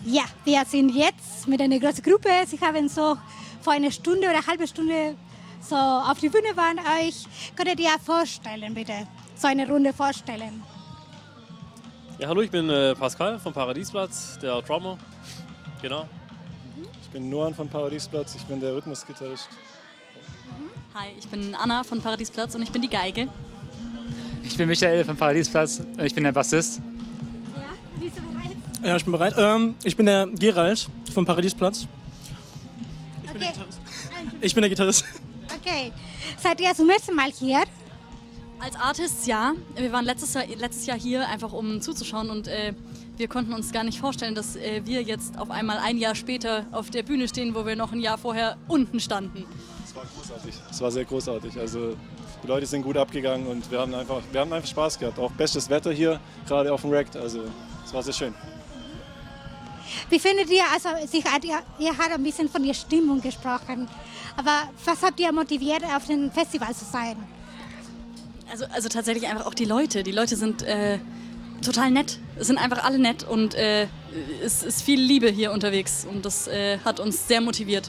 Ja, wir sind jetzt mit einer großen Gruppe. Sie haben so vor einer Stunde oder eine halbe Stunde so auf die Bühne waren euch. Könntet ihr vorstellen, bitte? So eine Runde vorstellen. Ja, hallo, ich bin Pascal vom Paradiesplatz, der Drummer. Genau. Ich bin Noan von Paradiesplatz, ich bin der Rhythmusgitarrist. Hi, ich bin Anna von Paradiesplatz und ich bin die Geige. Ich bin Michael von Paradiesplatz und ich bin der Bassist. Ja, bist du bereit? Ja, ich bin bereit. Ich bin der Gerald vom Paradiesplatz. Okay. Ich bin der Gitarrist. Okay. Seid ihr zum ersten Mal hier? Als Artists ja. Wir waren letztes Jahr hier, einfach um zuzuschauen und wir konnten uns gar nicht vorstellen, dass wir jetzt auf einmal ein Jahr später auf der Bühne stehen, wo wir noch ein Jahr vorher unten standen. Es war großartig. Es war sehr großartig. Also die Leute sind gut abgegangen und wir haben einfach Spaß gehabt. Auch bestes Wetter hier, gerade auf dem Rect. Also es war sehr schön. Wie findet ihr, also ihr habt ein bisschen von der Stimmung gesprochen, aber was habt ihr motiviert, auf dem Festival zu sein? Also tatsächlich einfach auch die Leute. Die Leute sind total nett. Es sind einfach alle nett und es ist viel Liebe hier unterwegs und das hat uns sehr motiviert.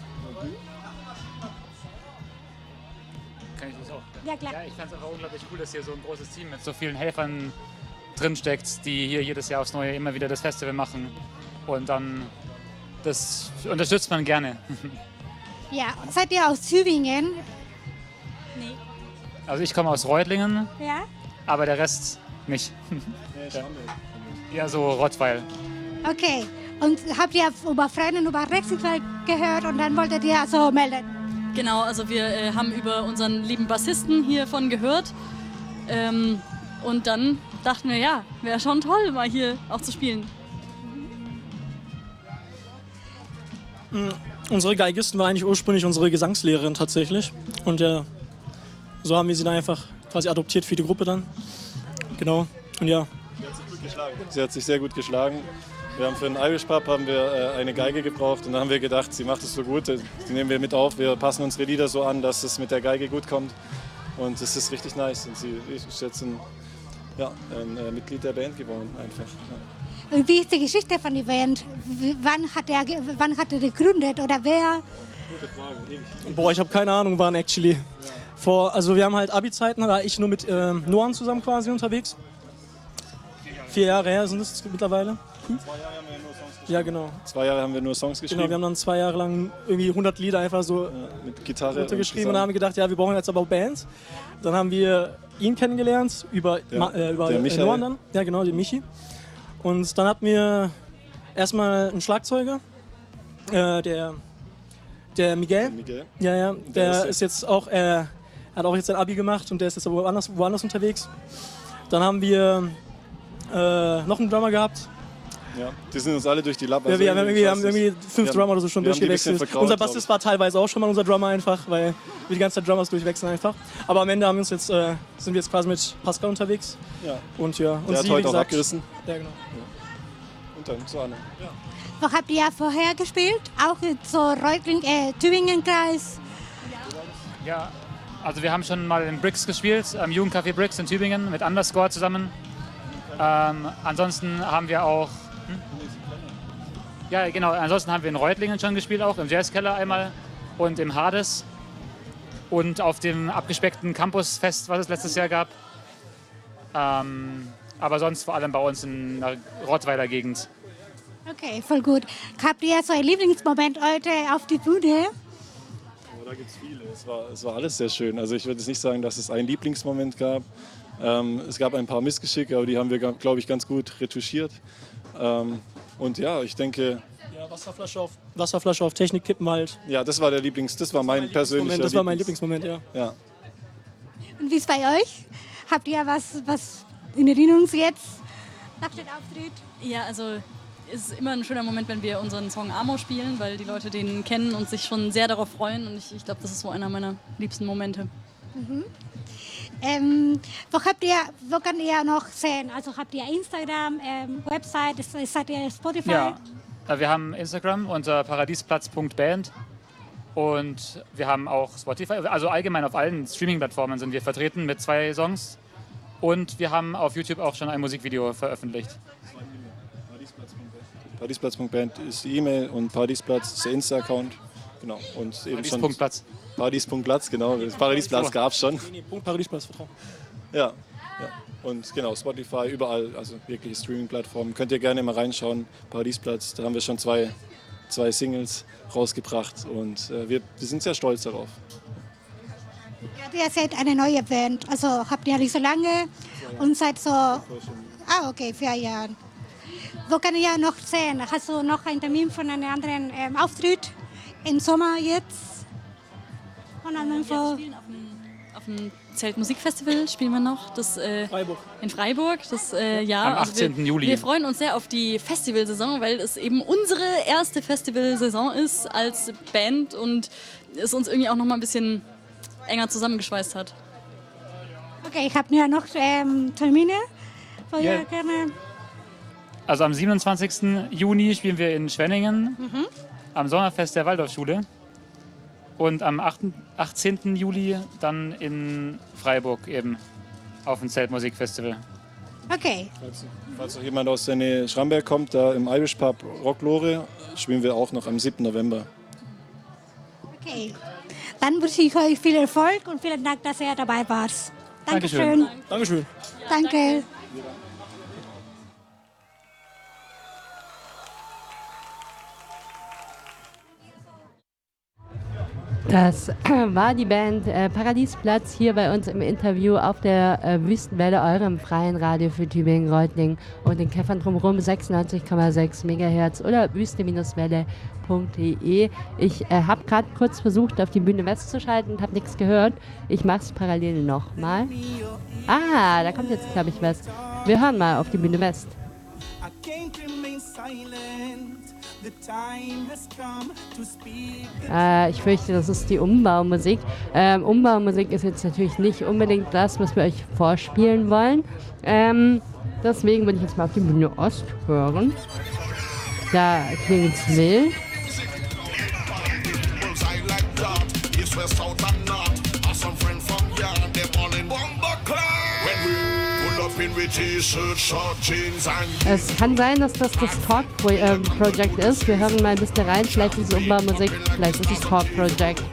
Kann ich das auch? Ja, klar. Ja, ich fand es einfach unglaublich cool, dass hier so ein großes Team mit so vielen Helfern drinsteckt, die hier jedes Jahr aufs Neue immer wieder das Festival machen. Und dann, das unterstützt man gerne. Ja, seid ihr aus Tübingen? Nee. Also ich komme aus Reutlingen, Ja. aber der Rest nicht. Ja. Ja, so Rottweil. Okay. Und habt ihr über Freunde über Rexifeld gehört und dann wolltet ihr so melden? Genau, also wir haben über unseren lieben Bassisten hiervon gehört und dann dachten wir, ja, wäre schon toll, mal hier auch zu spielen. Unsere Geigistin war eigentlich ursprünglich unsere Gesangslehrerin tatsächlich. Und so haben wir sie dann einfach quasi adoptiert für die Gruppe dann. Genau. Und ja. Sie hat sich gut geschlagen. Sie hat sich sehr gut geschlagen. Wir haben für den Irish Pub eine Geige gebraucht und dann haben wir gedacht, sie macht es so gut, die nehmen wir mit auf. Wir passen unsere Lieder so an, dass es mit der Geige gut kommt. Und es ist richtig nice. Und sie ist jetzt ein Mitglied der Band geworden einfach. Ja. Und wie ist die Geschichte von der Band? Wann hat er gegründet oder wer? Gute Frage, ewig. Boah, ich habe keine Ahnung, wann actually. Also wir haben halt Abi-Zeiten, da war ich nur mit Noan zusammen quasi unterwegs. 4 Jahre her sind es mittlerweile. 2 Jahre haben wir nur Songs geschrieben. Ja, genau. 2 Jahre haben wir nur Songs geschrieben. Genau, wir haben dann 2 Jahre lang irgendwie 100 Lieder einfach so mit Gitarre runtergeschrieben und dann haben wir gedacht, ja, wir brauchen jetzt aber auch Bands. Dann haben wir ihn kennengelernt über der Michael. Noan dann. Ja, genau, den Michi. Und dann hatten wir erstmal einen Schlagzeuger, der Miguel. Miguel. Ja, der ist jetzt auch, hat auch jetzt sein Abi gemacht und der ist jetzt aber woanders unterwegs. Dann haben wir noch einen Drummer gehabt. Ja, die sind uns alle durch die Lappen. Ja, wir haben irgendwie 5 Drummer oder so schon durchgewechselt. Unser Bassist war teilweise auch schon mal unser Drummer einfach, weil wir die ganze Zeit Drummers durchwechseln einfach. Aber am Ende sind wir jetzt quasi mit Pascal unterwegs. Ja. Und ja, und der sie, hat heute wie auch gesagt, abgerissen. Ja, genau. Und dann zu Anne. Ja. Wo habt ihr vorher gespielt? Auch so Tübingen-Kreis? Ja, also wir haben schon mal in Bricks gespielt, am Jugendcafé Bricks in Tübingen mit Underscore zusammen. Ansonsten haben wir auch... Ja, genau. Ansonsten haben wir in Reutlingen schon gespielt, auch im Jazzkeller einmal und im Hades und auf dem abgespeckten Campusfest, was es letztes Jahr gab. Aber sonst vor allem bei uns in der Rottweiler Gegend. Okay, voll gut. Habt ihr so einen Lieblingsmoment heute auf die Bühne? Oh, da gibt es viele. Es war alles sehr schön. Also ich würde jetzt nicht sagen, dass es einen Lieblingsmoment gab. Es gab ein paar Missgeschicke, aber die haben wir, glaube ich, ganz gut retuschiert. Und ja, ich denke... Ja, Wasserflasche auf Technik kippen halt. Ja, das war mein persönlicher Das war mein Lieblingsmoment, ja. Und wie ist bei euch? Habt ihr was in Erinnerung jetzt nach dem Auftritt? Ja, also es ist immer ein schöner Moment, wenn wir unseren Song Amo spielen, weil die Leute den kennen und sich schon sehr darauf freuen. Und ich glaube, das ist so einer meiner liebsten Momente. Mhm. Wo könnt ihr noch sehen? Also habt ihr Instagram, Website, seid ihr Spotify? Ja, wir haben Instagram unter paradiesplatz.band und wir haben auch Spotify. Also allgemein auf allen Streaming-Plattformen sind wir vertreten mit 2 Songs und wir haben auf YouTube auch schon ein Musikvideo veröffentlicht. Paradiesplatz.band ist die E-Mail und Paradiesplatz ist der Insta-Account. Genau. Und eben Paradies.platz. Paradies.platz, genau. Das Paradiesplatz gab es schon. Paradiesplatz, Vertrauen. Ja. Und genau, Spotify, überall, also wirkliche Streaming-Plattformen. Könnt ihr gerne mal reinschauen. Paradiesplatz, da haben wir schon zwei Singles rausgebracht und wir sind sehr stolz darauf. Ja, ihr seid eine neue Band, also habt ihr nicht so lange und seid so, okay, 4 Jahre. Wo kann ich ja noch sehen? Hast du noch einen Termin von einem anderen Auftritt im Sommer jetzt? Und dann Wir spielen auf dem Zeltmusikfestival spielen wir noch, das in Freiburg. Das, Am 18. Juli. Wir freuen uns sehr auf die Festivalsaison, weil es eben unsere erste Festivalsaison ist als Band und es uns irgendwie auch noch mal ein bisschen enger zusammengeschweißt hat. Okay, ich habe ja noch Termine, wo ihr gerne... Also am 27. Juni spielen wir in Schwenningen am Sommerfest der Waldorfschule. Und am 18. Juli dann in Freiburg eben auf dem Zeltmusikfestival. Okay. Falls noch jemand aus der Nähe Schramberg kommt, da im Irish Pub Rocklore, spielen wir auch noch am 7. November. Okay. Dann wünsche ich euch viel Erfolg und vielen Dank, dass ihr dabei wart. Dankeschön. Dankeschön. Danke. Das war die Band Paradiesplatz hier bei uns im Interview auf der Wüstenwelle, eurem freien Radio für Tübingen-Reutlingen und den Käffern drumherum 96,6 MHz oder wüste-welle.de. Ich habe gerade kurz versucht, auf die Bühne West zu schalten und habe nichts gehört. Ich mache es parallel nochmal. Da kommt jetzt, glaube ich, was. Wir hören mal auf die Bühne West. Ich fürchte, das ist die Umbaumusik. Umbaumusik ist jetzt natürlich nicht unbedingt das, was wir euch vorspielen wollen. Deswegen würde ich jetzt mal auf die Bühne Ost hören. Da klingt es wild. Es kann sein, dass das Talk Project ist. Wir hören mal ein bisschen rein. Vielleicht ist es Umbaumusik, vielleicht ist es Talk Project.